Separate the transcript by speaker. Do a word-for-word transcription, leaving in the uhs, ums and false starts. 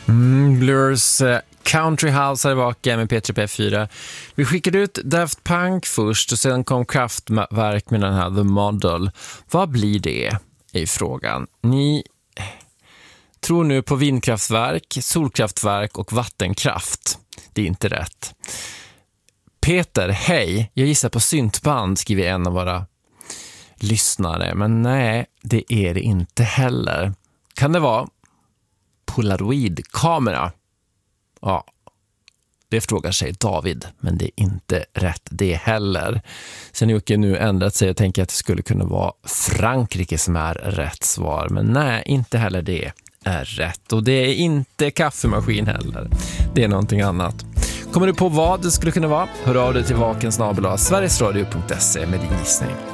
Speaker 1: Mm, Blurs uh, Country House här tillbaka med P tre P fyra. Vi skickade ut Daft Punk först och sen kom Kraftwerk med den här The Model. Vad blir det i frågan? Ni tror nu på vindkraftverk, solkraftverk och vattenkraft. Det är inte rätt. Peter, hej, jag gissar på syntband, skriver en av våra lyssnare. Men nej, det är det inte heller. Kan det vara Polaroid-kamera? Ja, det frågar sig David, men det är inte rätt det heller. Sen har Jocke nu ändrat sig och tänker att det skulle kunna vara Frankrike som är rätt svar. Men nej, inte heller det är rätt. Och det är inte kaffemaskin heller. Det är någonting annat. Kommer du på vad det skulle kunna vara? Hör av dig till vakensnabel-a sverigesradio punkt se med din gissning.